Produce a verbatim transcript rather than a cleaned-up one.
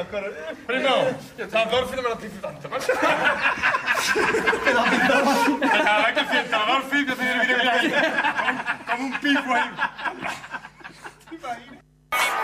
ancora. Però no, la Dolphy non me l'ha più tanto. Ma... Te l'ha più tanto. Anche se la Dolphy mi viene come un pipo.